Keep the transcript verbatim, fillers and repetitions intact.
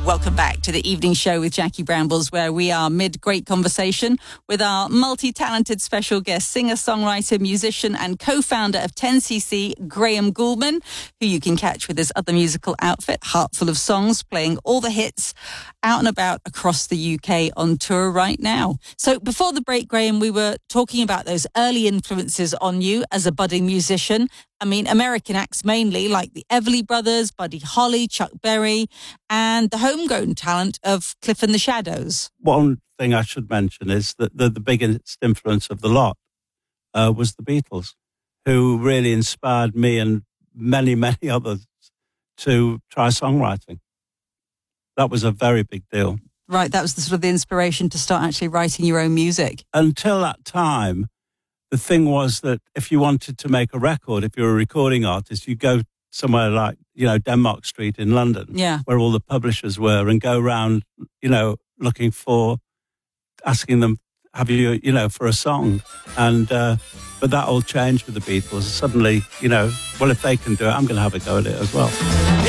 Welcome back to the evening show with Jackie Brambles, where we are mid-great conversation with our multi-talented special guest, singer, songwriter, musician and co-founder of ten C C, Graham Gouldman, who you can catch with his other musical outfit, Heartful of Songs, playing all the hits out and about across the U K on tour right now. So before the break, Graham, we were talking about those early influences on you as a budding musician. I mean, American acts mainly, like the Everly Brothers, Buddy Holly, Chuck Berry, and the homegrown talent of Cliff and the Shadows. One thing I should mention is that the, the biggest influence of the lot uh, was the Beatles, who really inspired me and many, many others to try songwriting. That was a very big deal. Right, that was the sort of the inspiration to start actually writing your own music. Until that time, the thing was that if you wanted to make a record, if you're a recording artist, you go somewhere like, you know, Denmark Street in London, yeah, where all the publishers were, and go around, you know, looking for, asking them, have you, you know, for a song. And, uh, but that all changed with the Beatles. Suddenly, you know, well, if they can do it, I'm going to have a go at it as well.